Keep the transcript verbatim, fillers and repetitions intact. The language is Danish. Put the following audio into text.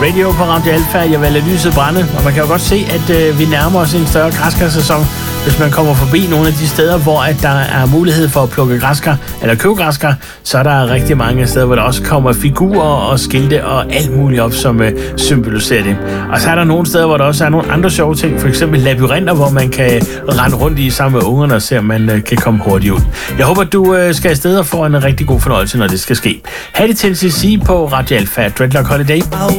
Radio på Radio Alfa. Jeg vil lade lyset brænde, og man kan jo godt se, at øh, vi nærmer os en større græskarsæson. Hvis man kommer forbi nogle af de steder, hvor at der er mulighed for at plukke græskar, eller købe græskar, så er der rigtig mange steder, hvor der også kommer figurer og skilte og alt muligt op, som øh, symboliserer det. Og så er der nogle steder, hvor der også er nogle andre sjove ting, for eksempel labyrinter, hvor man kan rende rundt i sammen med ungerne og se, om man øh, kan komme hurtigt ud. Jeg håber, du øh, skal afsted og få en rigtig god fornøjelse, når det skal ske. Ha' det til at sige på Radio Alfa. Dreadlock Holiday.